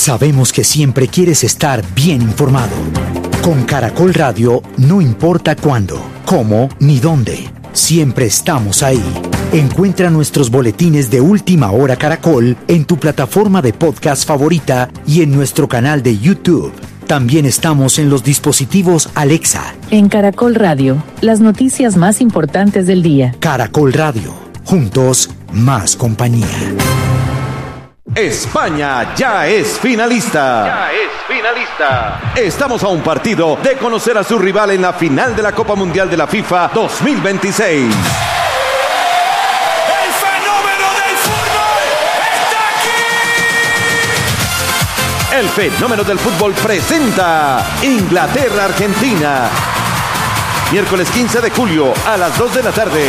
Sabemos que siempre quieres estar bien informado. Con Caracol Radio, no importa cuándo, cómo ni dónde, siempre estamos ahí. Encuentra nuestros boletines de Última Hora Caracol en tu plataforma de podcast favorita y en nuestro canal de YouTube. También estamos en los dispositivos Alexa. En Caracol Radio, las noticias más importantes del día. Caracol Radio, juntos, más compañía. España ya es finalista. Estamos a un partido de conocer a su rival en la final de la Copa Mundial de la FIFA 2026. El fenómeno del fútbol presenta Inglaterra-Argentina. Miércoles 15 de julio a las 2 de la tarde.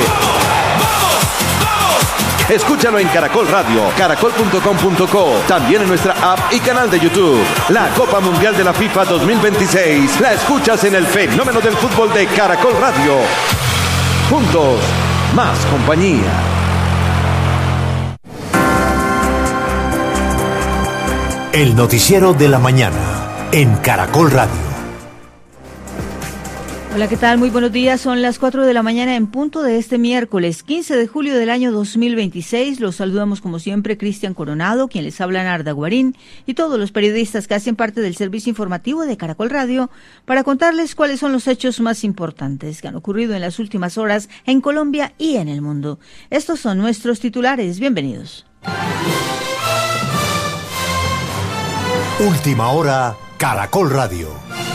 Escúchalo en Caracol Radio, caracol.com.co, también en nuestra app y canal de YouTube. La Copa Mundial de la FIFA 2026 la escuchas en el fenómeno del fútbol de Caracol Radio. Juntos, más compañía. El noticiero de la mañana en Caracol Radio. Hola, ¿qué tal? Muy buenos días. Son las 4 de la mañana en punto de este miércoles 15 de julio del año 2026. Los saludamos como siempre Cristian Coronado, quien les habla Narda Guarín, y todos los periodistas que hacen parte del servicio informativo de Caracol Radio para contarles cuáles son los hechos más importantes que han ocurrido en las últimas horas en Colombia y en el mundo. Estos son nuestros titulares. Bienvenidos. Última hora, Caracol Radio.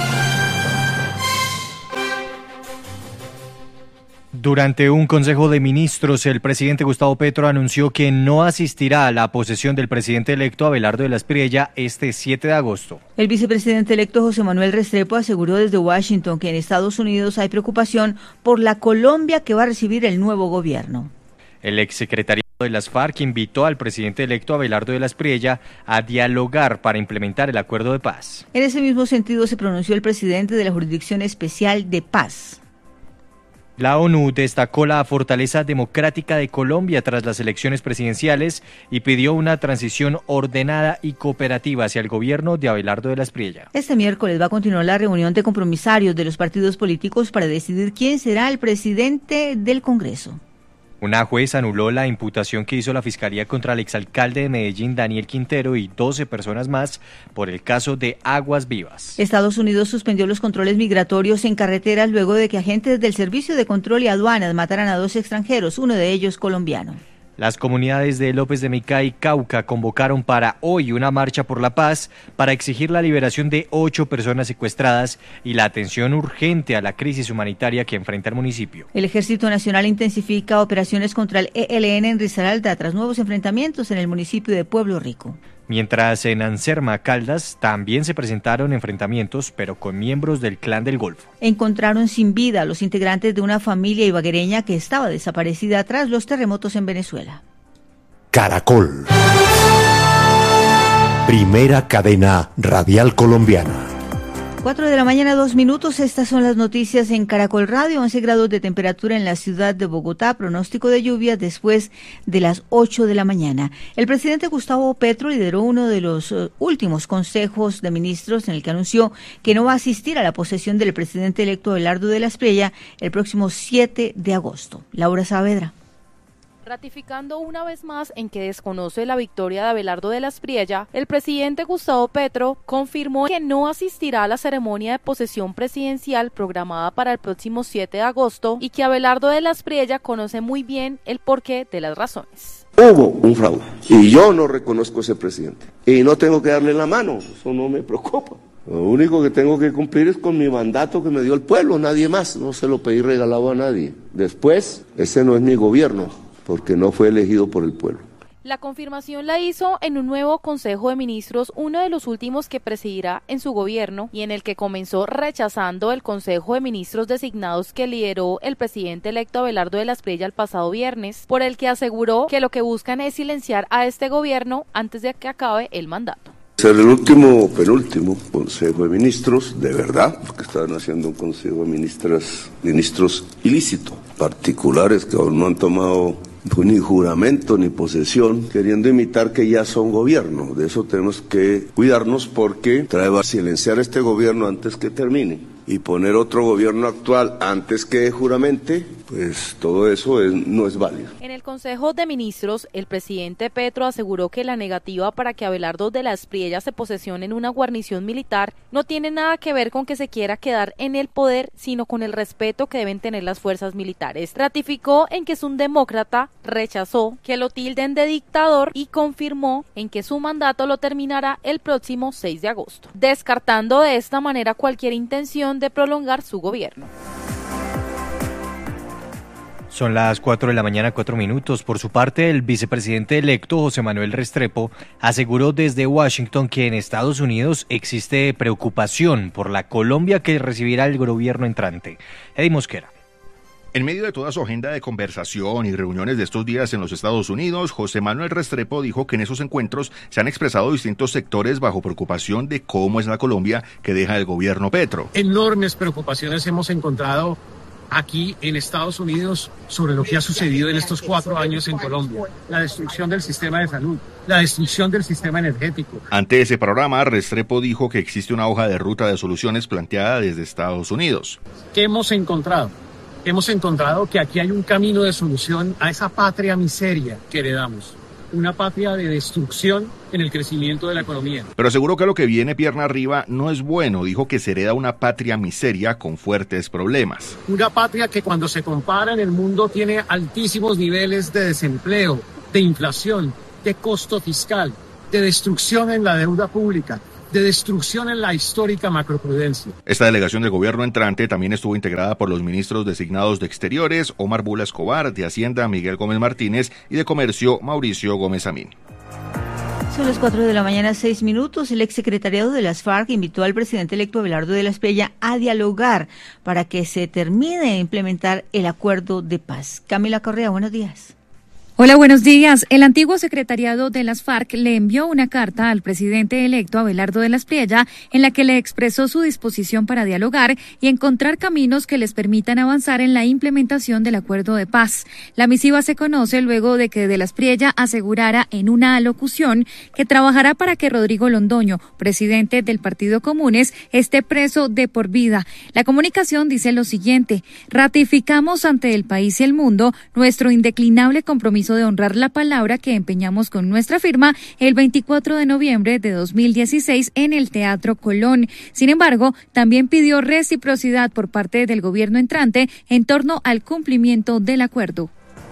Durante un consejo de ministros, el presidente Gustavo Petro anunció que no asistirá a la posesión del presidente electo Abelardo de la Espriella este 7 de agosto. El vicepresidente electo José Manuel Restrepo aseguró desde Washington que en Estados Unidos hay preocupación por la Colombia que va a recibir el nuevo gobierno. El exsecretario de las FARC invitó al presidente electo Abelardo de la Espriella a dialogar para implementar el acuerdo de paz. En ese mismo sentido se pronunció el presidente de la Jurisdicción Especial de Paz. La ONU destacó la fortaleza democrática de Colombia tras las elecciones presidenciales y pidió una transición ordenada y cooperativa hacia el gobierno de Abelardo de la Espriella. Este miércoles va a continuar la reunión de compromisarios de los partidos políticos para decidir quién será el presidente del Congreso. Una juez anuló la imputación que hizo la Fiscalía contra el exalcalde de Medellín, Daniel Quintero, y 12 personas más por el caso de Aguas Vivas. Estados Unidos suspendió los controles migratorios en carreteras luego de que agentes del Servicio de Control y Aduanas mataran a 2 extranjeros, uno de ellos colombiano. Las comunidades de López de Micay y Cauca convocaron para hoy una marcha por la paz para exigir la liberación de 8 personas secuestradas y la atención urgente a la crisis humanitaria que enfrenta el municipio. El Ejército Nacional intensifica operaciones contra el ELN en Risaralda tras nuevos enfrentamientos en el municipio de Pueblo Rico. Mientras en Anserma, Caldas, también se presentaron enfrentamientos, pero con miembros del Clan del Golfo. Encontraron sin vida a los integrantes de una familia ibaguereña que estaba desaparecida tras los terremotos en Venezuela. Caracol. Primera cadena radial colombiana. 4 de la mañana, 2 minutos. Estas son las noticias en Caracol Radio. 11 grados de temperatura en la ciudad de Bogotá. Pronóstico de lluvia después de las 8 de la mañana. El presidente Gustavo Petro lideró uno de los últimos consejos de ministros en el que anunció que no va a asistir a la posesión del presidente electo Abelardo de la Espriella el próximo 7 de agosto. Laura Saavedra. Ratificando una vez más en que desconoce la victoria de Abelardo de la Espriella, el presidente Gustavo Petro confirmó que no asistirá a la ceremonia de posesión presidencial programada para el próximo 7 de agosto y que Abelardo de la Espriella conoce muy bien el porqué de las razones. Hubo un fraude y yo no reconozco a ese presidente y no tengo que darle la mano, eso no me preocupa. Lo único que tengo que cumplir es con mi mandato que me dio el pueblo, nadie más, no se lo pedí regalado a nadie. Después, ese no es mi gobierno, porque no fue elegido por el pueblo. La confirmación la hizo en un nuevo Consejo de Ministros, uno de los últimos que presidirá en su gobierno y en el que comenzó rechazando el Consejo de Ministros designados que lideró el presidente electo Abelardo de la Espriella el pasado viernes, por el que aseguró que lo que buscan es silenciar a este gobierno antes de que acabe el mandato. Ser el penúltimo Consejo de Ministros, de verdad, porque estaban haciendo un Consejo de Ministros ilícito, particulares que aún no han tomado ni juramento ni posesión, queriendo imitar que ya son gobierno. De eso tenemos que cuidarnos porque trae a silenciar este gobierno antes que termine y poner otro gobierno actual antes que juramente, pues todo eso no es válido. En el Consejo de Ministros, el presidente Petro aseguró que la negativa para que Abelardo de la Espriella se posesione en una guarnición militar no tiene nada que ver con que se quiera quedar en el poder, sino con el respeto que deben tener las fuerzas militares. Ratificó en que es un demócrata, rechazó que lo tilden de dictador y confirmó en que su mandato lo terminará el próximo 6 de agosto, descartando de esta manera cualquier intención de prolongar su gobierno. Son las 4 de la mañana, 4 minutos. Por su parte, el vicepresidente electo, José Manuel Restrepo, aseguró desde Washington que en Estados Unidos existe preocupación por la Colombia que recibirá el gobierno entrante. Eddie Mosquera. En medio de toda su agenda de conversación y reuniones de estos días en los Estados Unidos, José Manuel Restrepo dijo que en esos encuentros se han expresado distintos sectores bajo preocupación de cómo es la Colombia que deja el gobierno Petro. Enormes preocupaciones hemos encontrado aquí en Estados Unidos sobre lo que ha sucedido en estos 4 años en Colombia. La destrucción del sistema de salud, la destrucción del sistema energético. Ante ese panorama, Restrepo dijo que existe una hoja de ruta de soluciones planteada desde Estados Unidos. ¿Qué hemos encontrado? Hemos encontrado que aquí hay un camino de solución a esa patria miseria que heredamos. Una patria de destrucción en el crecimiento de la economía. Pero aseguró que lo que viene pierna arriba no es bueno. Dijo que se hereda una patria miseria con fuertes problemas. Una patria que cuando se compara en el mundo tiene altísimos niveles de desempleo, de inflación, de costo fiscal, de destrucción en la deuda pública, de destrucción en la histórica macroprudencia. Esta delegación del gobierno entrante también estuvo integrada por los ministros designados de Exteriores, Omar Bula Escobar, de Hacienda, Miguel Gómez Martínez, y de Comercio, Mauricio Gómez Amín. Son las 4 de la mañana, 6 minutos. El exsecretariado de las FARC invitó al presidente electo Abelardo de la Espriella a dialogar para que se termine de implementar el acuerdo de paz. Camila Correa, buenos días. Hola, buenos días. El antiguo secretariado de las FARC le envió una carta al presidente electo Abelardo de la Espriella en la que le expresó su disposición para dialogar y encontrar caminos que les permitan avanzar en la implementación del acuerdo de paz. La misiva se conoce luego de que de la Espriella asegurara en una alocución que trabajará para que Rodrigo Londoño, presidente del Partido Comunes, esté preso de por vida. La comunicación dice lo siguiente: ratificamos ante el país y el mundo nuestro indeclinable compromiso de honrar la palabra que empeñamos con nuestra firma el 24 de noviembre de 2016 en el Teatro Colón. Sin embargo, también pidió reciprocidad por parte del gobierno entrante en torno al cumplimiento del acuerdo.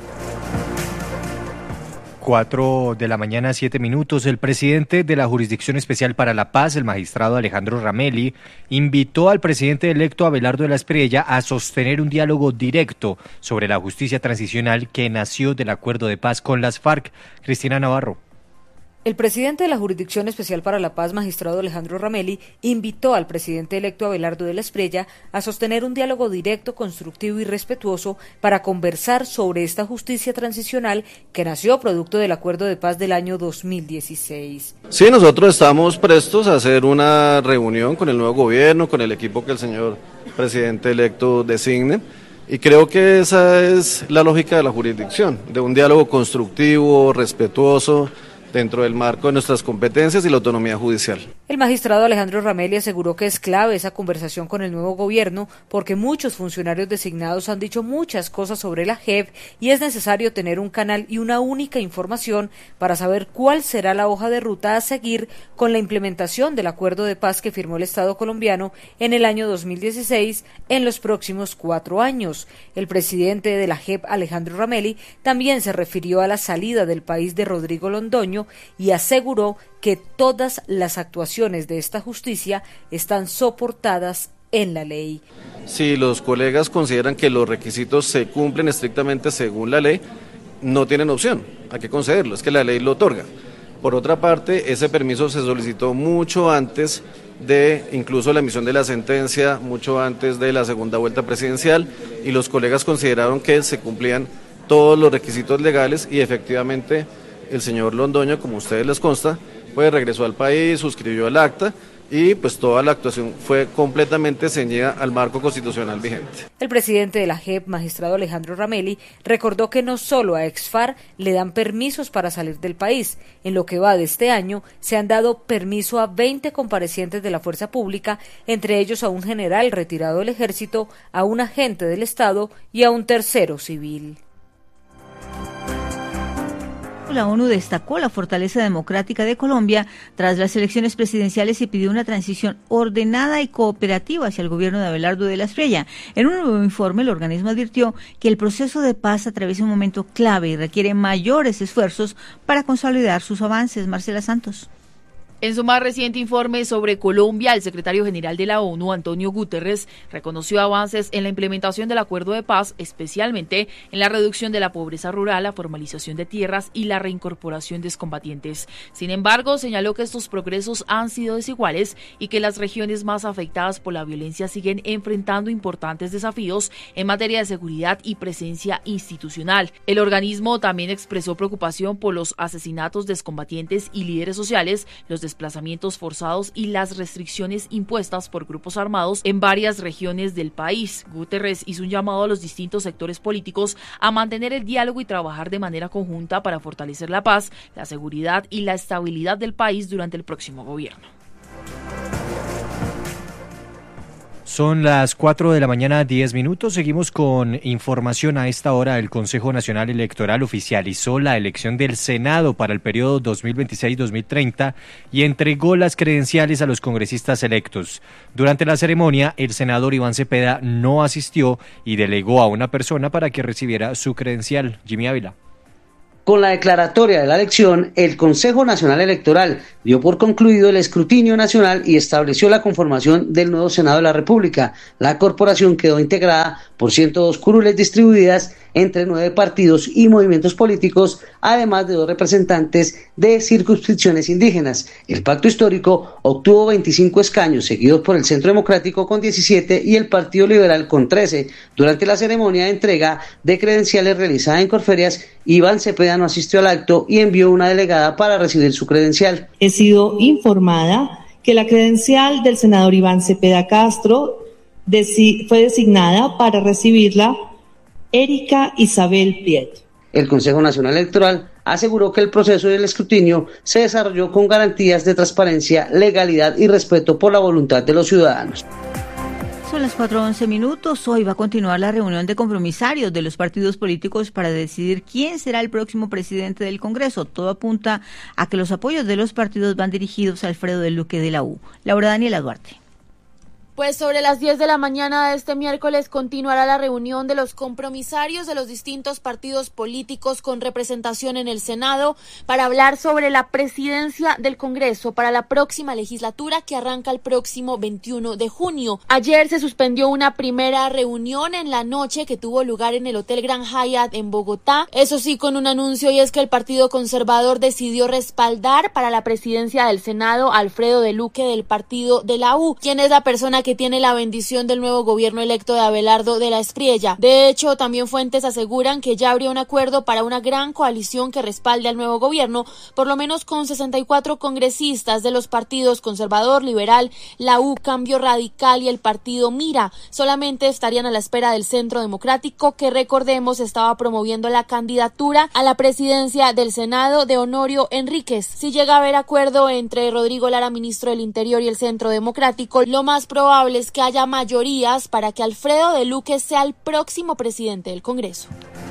4 de la mañana, 7 minutos. El presidente de la Jurisdicción Especial para la Paz, el magistrado Alejandro Ramelli, invitó al presidente electo Abelardo de la Espriella a sostener un diálogo directo sobre la justicia transicional que nació del acuerdo de paz con las FARC. Cristina Navarro. El presidente de la Jurisdicción Especial para la Paz, magistrado Alejandro Ramelli, invitó al presidente electo Abelardo de la Espriella a sostener un diálogo directo, constructivo y respetuoso para conversar sobre esta justicia transicional que nació producto del acuerdo de paz del año 2016. Sí, nosotros estamos prestos a hacer una reunión con el nuevo gobierno, con el equipo que el señor presidente electo designe. Y creo que esa es la lógica de la jurisdicción, de un diálogo constructivo, respetuoso, dentro del marco de nuestras competencias y la autonomía judicial. El magistrado Alejandro Ramelli aseguró que es clave esa conversación con el nuevo gobierno porque muchos funcionarios designados han dicho muchas cosas sobre la JEP y es necesario tener un canal y una única información para saber cuál será la hoja de ruta a seguir con la implementación del acuerdo de paz que firmó el Estado colombiano en el año 2016 en los próximos 4 años. El presidente de la JEP, Alejandro Ramelli, también se refirió a la salida del país de Rodrigo Londoño y aseguró que todas las actuaciones de esta justicia están soportadas en la ley. Si los colegas consideran que los requisitos se cumplen estrictamente según la ley, no tienen opción, hay que concederlo, es que la ley lo otorga. Por otra parte, ese permiso se solicitó mucho antes de incluso la emisión de la sentencia, mucho antes de la segunda vuelta presidencial, y los colegas consideraron que se cumplían todos los requisitos legales y efectivamente el señor Londoño, como a ustedes les consta, pues regresó al país, suscribió el acta y pues toda la actuación fue completamente ceñida al marco constitucional vigente. El presidente de la JEP, magistrado Alejandro Ramelli, recordó que no solo a ex-FARC le dan permisos para salir del país. En lo que va de este año, se han dado permiso a 20 comparecientes de la fuerza pública, entre ellos a un general retirado del ejército, a un agente del Estado y a un tercero civil. La ONU destacó la fortaleza democrática de Colombia tras las elecciones presidenciales y pidió una transición ordenada y cooperativa hacia el gobierno de Abelardo de la Espriella. En un nuevo informe, el organismo advirtió que el proceso de paz atraviesa un momento clave y requiere mayores esfuerzos para consolidar sus avances. Marcela Santos. En su más reciente informe sobre Colombia, el secretario general de la ONU, Antonio Guterres, reconoció avances en la implementación del acuerdo de paz, especialmente en la reducción de la pobreza rural, la formalización de tierras y la reincorporación de excombatientes. Sin embargo, señaló que estos progresos han sido desiguales y que las regiones más afectadas por la violencia siguen enfrentando importantes desafíos en materia de seguridad y presencia institucional. El organismo también expresó preocupación por los asesinatos de excombatientes y líderes sociales, los desplazamientos forzados y las restricciones impuestas por grupos armados en varias regiones del país. Guterres hizo un llamado a los distintos sectores políticos a mantener el diálogo y trabajar de manera conjunta para fortalecer la paz, la seguridad y la estabilidad del país durante el próximo gobierno. Son las 4 de la mañana, 10 minutos. Seguimos con información a esta hora. El Consejo Nacional Electoral oficializó la elección del Senado para el periodo 2026-2030 y entregó las credenciales a los congresistas electos. Durante la ceremonia, el senador Iván Cepeda no asistió y delegó a una persona para que recibiera su credencial. Jimmy Ávila. Con la declaratoria de la elección, el Consejo Nacional Electoral dio por concluido el escrutinio nacional y estableció la conformación del nuevo Senado de la República. La corporación quedó integrada por 102 curules distribuidas entre 9 partidos y movimientos políticos, además de 2 representantes de circunscripciones indígenas. El Pacto Histórico obtuvo 25 escaños, seguidos por el Centro Democrático con 17 y el Partido Liberal con 13. Durante la ceremonia de entrega de credenciales realizada en Corferias, Iván Cepeda no asistió al acto y envió una delegada para recibir su credencial. He sido informada que la credencial del senador Iván Cepeda Castro fue designada para recibirla Erika Isabel Prieto. El Consejo Nacional Electoral aseguró que el proceso del escrutinio se desarrolló con garantías de transparencia, legalidad y respeto por la voluntad de los ciudadanos. Son las 4:11 minutos. Hoy va a continuar la reunión de compromisarios de los partidos políticos para decidir quién será el próximo presidente del Congreso. Todo apunta a que los apoyos de los partidos van dirigidos a Alfredo del Duque de la U. Laura Daniela Duarte. Pues sobre las 10 de la mañana de este miércoles continuará la reunión de los compromisarios de los distintos partidos políticos con representación en el Senado para hablar sobre la presidencia del Congreso para la próxima legislatura que arranca el próximo 21 de junio. Ayer se suspendió una primera reunión en la noche que tuvo lugar en el Hotel Grand Hyatt en Bogotá. Eso sí, con un anuncio, y es que el Partido Conservador decidió respaldar para la presidencia del Senado a Alfredo del Duque del partido de la U, quien es la persona que tiene la bendición del nuevo gobierno electo de Abelardo de la Espriella. De hecho, también fuentes aseguran que ya habría un acuerdo para una gran coalición que respalde al nuevo gobierno, por lo menos con 64 congresistas de los partidos Conservador, Liberal, la U, Cambio Radical y el partido Mira. Solamente estarían a la espera del Centro Democrático, que recordemos estaba promoviendo la candidatura a la presidencia del Senado de Honorio Enríquez. Si llega a haber acuerdo entre Rodrigo Lara, ministro del Interior, y el Centro Democrático, lo más probable es que haya mayorías para que Alfredo del Duque sea el próximo presidente del Congreso.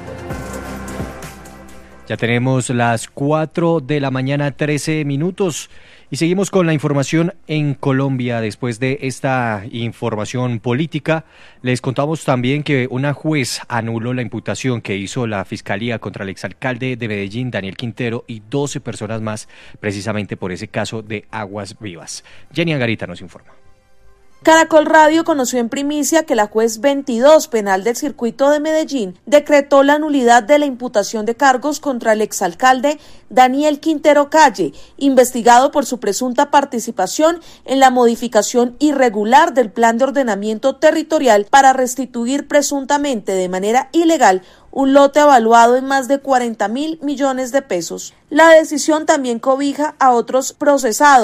Ya tenemos las 4 de la mañana, 13 minutos. Y seguimos con la información en Colombia. Después de esta información política, les contamos también que una juez anuló la imputación que hizo la Fiscalía contra el exalcalde de Medellín, Daniel Quintero, y 12 personas más, precisamente por ese caso de Aguas Vivas. Jenny Angarita nos informa. Caracol Radio conoció en primicia que la juez 22 penal del circuito de Medellín decretó la nulidad de la imputación de cargos contra el exalcalde Daniel Quintero Calle, investigado por su presunta participación en la modificación irregular del plan de ordenamiento territorial para restituir presuntamente de manera ilegal un lote evaluado en más de 40.000 millones de pesos. La decisión también cobija a otros procesados,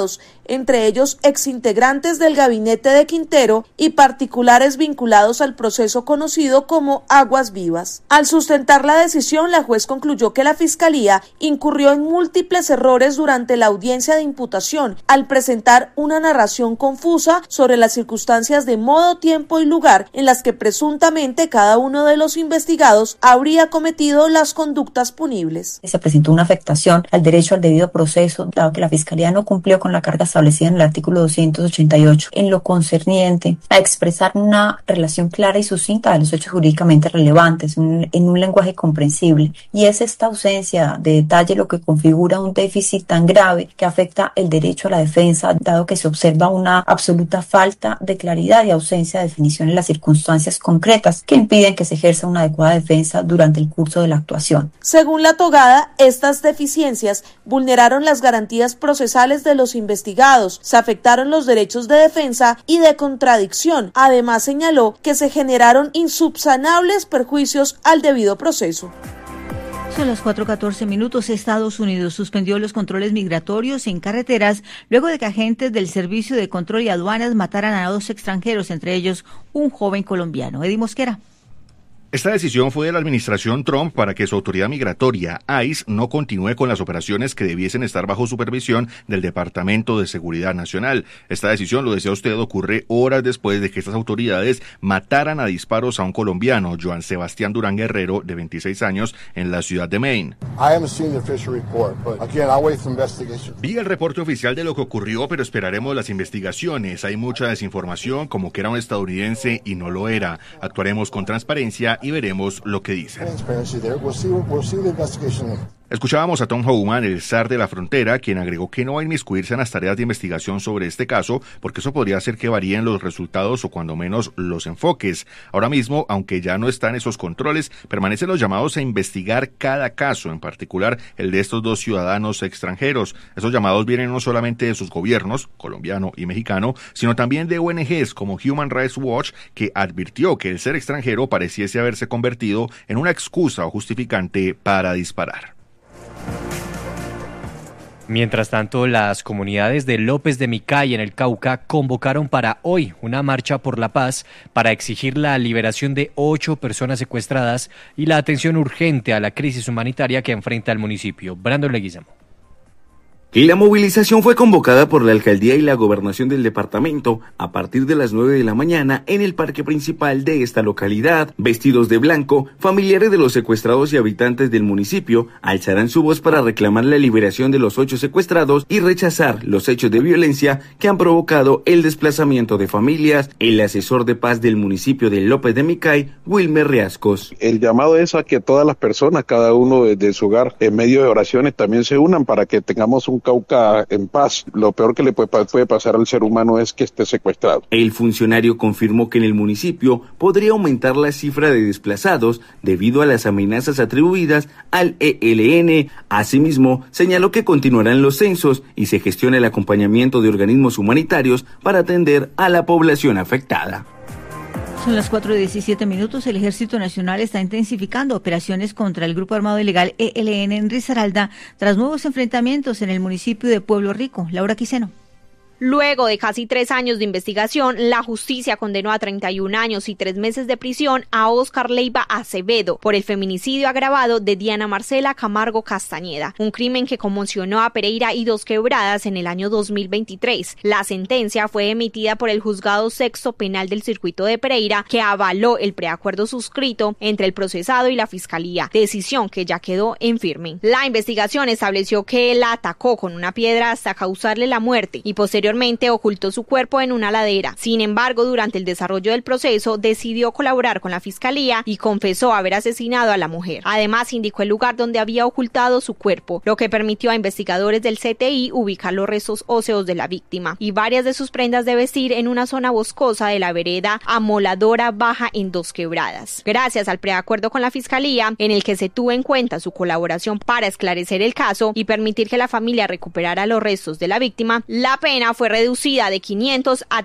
entre ellos exintegrantes del gabinete de Quintero y particulares vinculados al proceso conocido como Aguas Vivas. Al sustentar la decisión, la juez concluyó que la Fiscalía incurrió en múltiples errores durante la audiencia de imputación al presentar una narración confusa sobre las circunstancias de modo, tiempo y lugar en las que presuntamente cada uno de los investigados habría cometido las conductas punibles. Se presentó una afectación al derecho al debido proceso, dado que la Fiscalía no cumplió con la carga establecida en el artículo 288 en lo concerniente a expresar una relación clara y sucinta de los hechos jurídicamente relevantes en un lenguaje comprensible, y es esta ausencia de detalle lo que configura un déficit tan grave que afecta el derecho a la defensa, dado que se observa una absoluta falta de claridad y ausencia de definición en las circunstancias concretas que impiden que se ejerza una adecuada defensa durante el curso de la actuación. Según la togada, estas deficiencias vulneraron las garantías procesales de los investigados, se afectaron los derechos de defensa y de contradicción. Además, señaló que se generaron insubsanables perjuicios al debido proceso. Son las 4:14. Estados Unidos suspendió los controles migratorios en carreteras luego de que agentes del Servicio de Control y Aduanas mataran a 2 extranjeros, entre ellos un joven colombiano. Eddie Mosquera. Esta decisión fue de la administración Trump para que su autoridad migratoria, ICE, no continúe con las operaciones que debiesen estar bajo supervisión del Departamento de Seguridad Nacional. Esta decisión, lo decía usted, ocurre horas después de que estas autoridades mataran a disparos a un colombiano, Joan Sebastián Durán Guerrero, de 26 años, en la ciudad de Maine. Vi el reporte oficial de lo que ocurrió, pero esperaremos las investigaciones. Hay mucha desinformación, como que era un estadounidense y no lo era. Actuaremos con transparencia y veremos lo que dicen. Escuchábamos a Tom Homan, el zar de la frontera, quien agregó que no va a inmiscuirse en las tareas de investigación sobre este caso, porque eso podría hacer que varíen los resultados o cuando menos los enfoques. Ahora mismo, aunque ya no están esos controles, permanecen los llamados a investigar cada caso, en particular el de estos 2 ciudadanos extranjeros. Esos llamados vienen no solamente de sus gobiernos, colombiano y mexicano, sino también de ONGs como Human Rights Watch, que advirtió que el ser extranjero pareciese haberse convertido en una excusa o justificante para disparar. Mientras tanto, las comunidades de López de Micay en el Cauca convocaron para hoy una marcha por la paz para exigir la liberación de 8 personas secuestradas y la atención urgente a la crisis humanitaria que enfrenta el municipio. Brandon Leguizamo. La movilización fue convocada por la alcaldía y la gobernación del departamento a partir de las 9 de la mañana en el parque principal de esta localidad. Vestidos de blanco, familiares de los secuestrados y habitantes del municipio alzarán su voz para reclamar la liberación de los 8 secuestrados y rechazar los hechos de violencia que han provocado el desplazamiento de familias. El asesor de paz del municipio de López de Micay, Wilmer Riascos. El llamado es a que todas las personas, cada uno desde su hogar, en medio de oraciones, también se unan para que tengamos un Cauca en paz. Lo peor que le puede pasar al ser humano es que esté secuestrado. El funcionario confirmó que en el municipio podría aumentar la cifra de desplazados debido a las amenazas atribuidas al ELN. Asimismo, señaló que continuarán los censos y se gestiona el acompañamiento de organismos humanitarios para atender a la población afectada. Son las 4:17. El Ejército Nacional está intensificando operaciones contra el grupo armado ilegal ELN en Risaralda tras nuevos enfrentamientos en el municipio de Pueblo Rico. Laura Quiseno. Luego de casi 3 años de investigación, la justicia condenó a 31 años y 3 meses de prisión a Óscar Leiva Acevedo por el feminicidio agravado de Diana Marcela Camargo Castañeda, un crimen que conmocionó a Pereira y Dos Quebradas en el año 2023. La sentencia fue emitida por el Juzgado Sexto Penal del Circuito de Pereira, que avaló el preacuerdo suscrito entre el procesado y la Fiscalía, decisión que ya quedó en firme. La investigación estableció que él la atacó con una piedra hasta causarle la muerte y posteriormente ocultó su cuerpo en una ladera. Sin embargo, durante el desarrollo del proceso, decidió colaborar con la Fiscalía y confesó haber asesinado a la mujer. Además, indicó el lugar donde había ocultado su cuerpo, lo que permitió a investigadores del CTI ubicar los restos óseos de la víctima y varias de sus prendas de vestir en una zona boscosa de la vereda Amoladora Baja en Dos Quebradas. Gracias al preacuerdo con la Fiscalía, en el que se tuvo en cuenta su colaboración para esclarecer el caso y permitir que la familia recuperara los restos de la víctima, la pena fue reducida de 500 a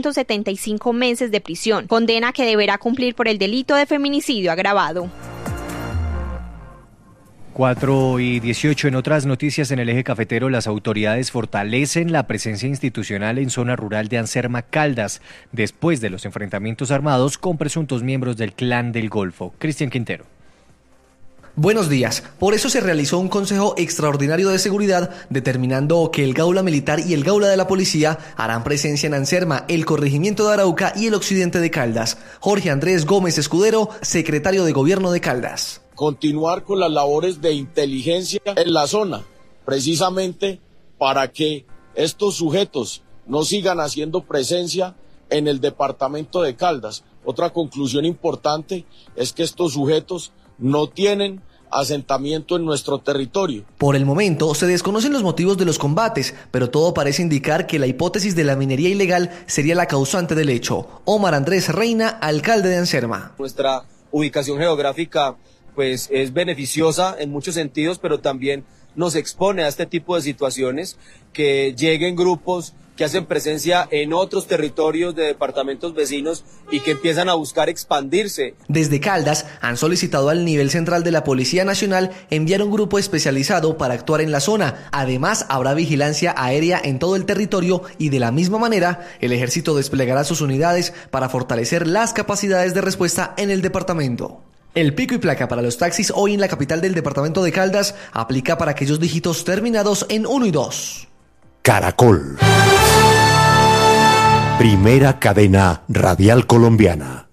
375 meses de prisión, condena que deberá cumplir por el delito de feminicidio agravado. 4:18. En otras noticias, en el eje cafetero, las autoridades fortalecen la presencia institucional en zona rural de Anserma, Caldas, después de los enfrentamientos armados con presuntos miembros del Clan del Golfo. Cristian Quintero. Buenos días. Por eso se realizó un consejo extraordinario de seguridad determinando que el Gaula Militar y el Gaula de la Policía harán presencia en Anserma, el corregimiento de Arauca y el occidente de Caldas. Jorge Andrés Gómez Escudero, secretario de Gobierno de Caldas. Continuar con las labores de inteligencia en la zona, precisamente para que estos sujetos no sigan haciendo presencia en el departamento de Caldas. Otra conclusión importante es que estos sujetos no tienen asentamiento en nuestro territorio. Por el momento se desconocen los motivos de los combates, pero todo parece indicar que la hipótesis de la minería ilegal sería la causante del hecho. Omar Andrés Reina, alcalde de Anserma. Nuestra ubicación geográfica pues es beneficiosa en muchos sentidos, pero también nos expone a este tipo de situaciones, que lleguen grupos que hacen presencia en otros territorios de departamentos vecinos y que empiezan a buscar expandirse. Desde Caldas han solicitado al nivel central de la Policía Nacional enviar un grupo especializado para actuar en la zona. Además, habrá vigilancia aérea en todo el territorio y de la misma manera, el Ejército desplegará sus unidades para fortalecer las capacidades de respuesta en el departamento. El pico y placa para los taxis hoy en la capital del departamento de Caldas aplica para aquellos dígitos terminados en 1 y 2. Caracol. Primera cadena radial colombiana.